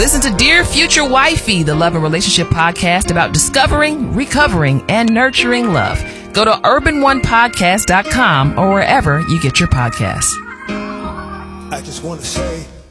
Listen to Dear Future Wifey, the love and relationship podcast about discovering, recovering, and nurturing love. Go to urbanonepodcast.com or wherever you get your podcasts. I just want to say